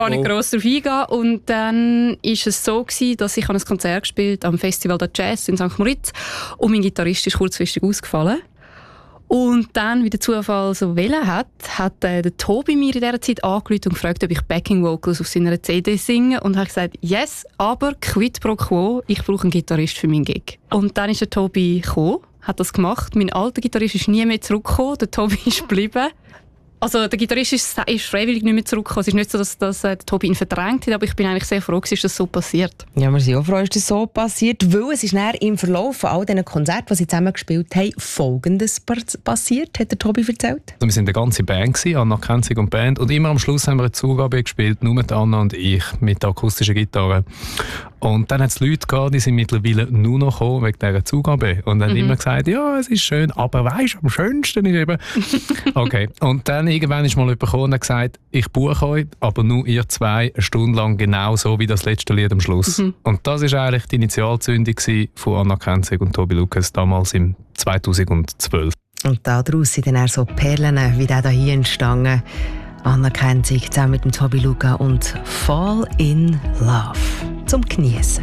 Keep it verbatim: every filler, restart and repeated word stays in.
Ich kann nicht gross darauf eingehen. Und dann war es so, gewesen, dass ich ein Konzert gespielt am Festival der Jazz in Sankt Moritz und mein Gitarrist ist kurzfristig ausgefallen. Und dann, wie der Zufall so wollen hat, hat äh, der Tobi mir in dieser Zeit angerufen und gefragt, ob ich Backing Vocals auf seiner C D singe. Und habe gesagt, yes, aber quid pro quo, ich brauche einen Gitarrist für meinen Gig. Und dann ist der Tobi gekommen, hat das gemacht. Mein alter Gitarrist ist nie mehr zurückgekommen, der Tobi ist geblieben. Also der Gitarrist ist, ist freiwillig nicht mehr zurückgekommen. Es ist nicht so, dass, dass äh, der Tobi ihn verdrängt hat, aber ich bin eigentlich sehr froh, dass das so passiert. Ja, wir sind auch froh, dass das so passiert, weil es ist dann im Verlauf von all diesen Konzerten, die sie zusammen gespielt haben, Folgendes passiert, hat der Tobi erzählt. Wir waren eine ganze Band, Anna Kenzig und Band, und immer am Schluss haben wir eine Zugabe gespielt, nur mit Anna und ich, mit der akustischen Gitarre. Und dann hat es Leute gehabt, die sind mittlerweile nur noch gekommen wegen dieser Zugabe. Und haben mhm. immer gesagt, ja, es ist schön, aber weisst, am schönsten ist eben... Okay, und dann irgendwann ist mal jemand gekommen und hat gesagt, ich buche euch, aber nur ihr zwei eine Stunde lang genau so wie das letzte Lied am Schluss. Mhm. Und das war eigentlich die Initialzündung von Anna Kenzig und Tobi Lucas damals im zweitausendzwölf. Und daraus sind dann auch so Perlen wie der hier entstanden. Anna Kenzig zusammen mit dem Tobi Luca und Fall in Love zum Geniessen.